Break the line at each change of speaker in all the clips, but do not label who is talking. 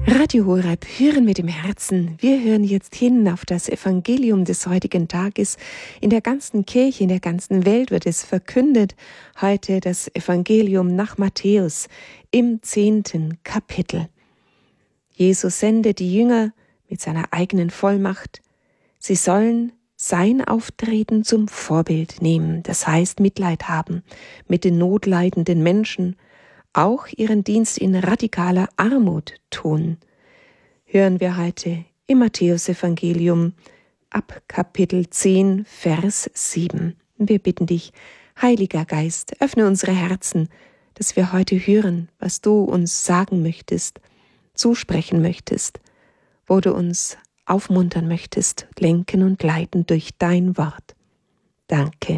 Radio Horeb, hören mit dem Herzen. Wir hören jetzt hin auf das Evangelium des heutigen Tages. In der ganzen Kirche, in der ganzen Welt wird es verkündet. Heute das Evangelium nach Matthäus im 10. Kapitel. Jesus sendet die Jünger mit seiner eigenen Vollmacht. Sie sollen sein Auftreten zum Vorbild nehmen, das heißt Mitleid haben mit den notleidenden Menschen, auch ihren Dienst in radikaler Armut tun. Hören wir heute im Matthäusevangelium ab Kapitel 10, Vers 7. Wir bitten dich, Heiliger Geist, öffne unsere Herzen, dass wir heute hören, was du uns sagen möchtest, zusprechen möchtest, wo du uns aufmuntern möchtest, lenken und leiten durch dein Wort. Danke.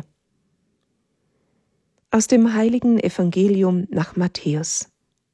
Aus dem heiligen Evangelium nach Matthäus.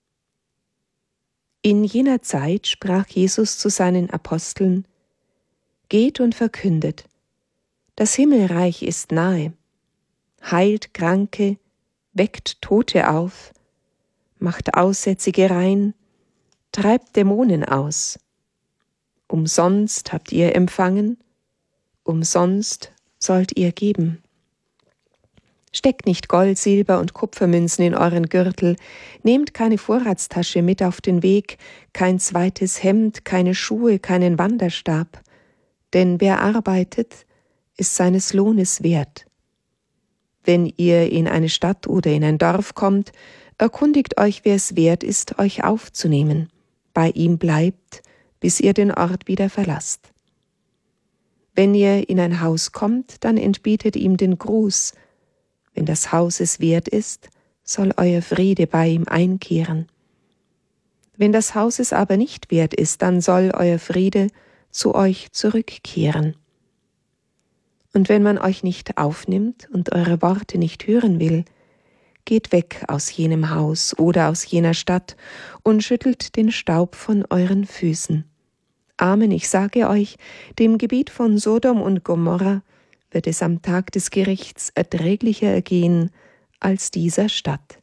In jener Zeit sprach Jesus zu seinen Aposteln: Geht und verkündet, das Himmelreich ist nahe, heilt Kranke, weckt Tote auf, macht Aussätzige rein, treibt Dämonen aus. Umsonst habt ihr empfangen, umsonst sollt ihr geben. Steckt nicht Gold, Silber und Kupfermünzen in euren Gürtel, nehmt keine Vorratstasche mit auf den Weg, kein zweites Hemd, keine Schuhe, keinen Wanderstab, denn wer arbeitet, ist seines Lohnes wert. Wenn ihr in eine Stadt oder in ein Dorf kommt, erkundigt euch, wer es wert ist, euch aufzunehmen, bei ihm bleibt, bis ihr den Ort wieder verlasst. Wenn ihr in ein Haus kommt, dann entbietet ihm den Gruß. Wenn das Haus es wert ist, soll euer Friede bei ihm einkehren. Wenn das Haus es aber nicht wert ist, dann soll euer Friede zu euch zurückkehren. Und wenn man euch nicht aufnimmt und eure Worte nicht hören will, geht weg aus jenem Haus oder aus jener Stadt und schüttelt den Staub von euren Füßen. Amen, ich sage euch, dem Gebiet von Sodom und Gomorra wird es am Tag des Gerichts erträglicher ergehen als dieser Stadt.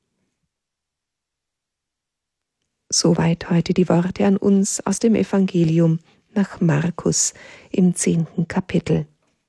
Soweit heute die Worte an uns aus dem Evangelium nach Markus im 10. Kapitel.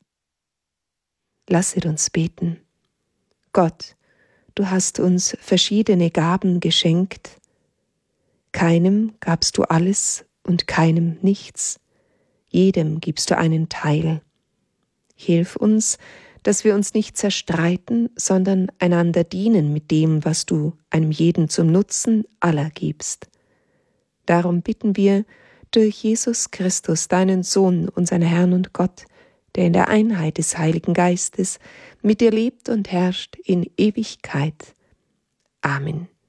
Lasset uns beten. Gott, du hast uns verschiedene Gaben geschenkt. Keinem gabst du alles und keinem nichts. Jedem gibst du einen Teil. Hilf uns, dass wir uns nicht zerstreiten, sondern einander dienen mit dem, was du einem jeden zum Nutzen aller gibst. Darum bitten wir durch Jesus Christus, deinen Sohn, unseren Herrn und Gott, der in der Einheit des Heiligen Geistes mit dir lebt und herrscht in Ewigkeit. Amen.